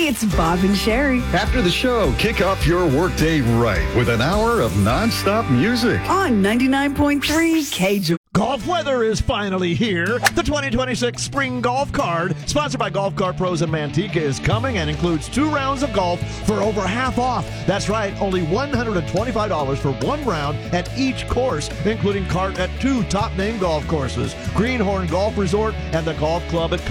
It's Bob and Sherry After the show, kick off your workday right with an hour of nonstop music. on 99.3 KJ. Golf weather is finally here. The 2026 Spring Golf Card, sponsored by Golf Cart Pros in Manteca, is coming and includes 2 rounds of golf for over half off. That's right, only $125 for 1 round at each course, including cart at 2 top-name golf courses, Greenhorn Golf Resort and the Golf Club at